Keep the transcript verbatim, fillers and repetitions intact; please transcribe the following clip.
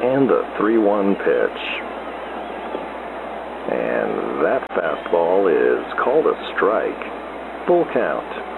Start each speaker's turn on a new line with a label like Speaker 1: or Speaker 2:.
Speaker 1: And the three one pitch. And that fastball is called a strike. Full count.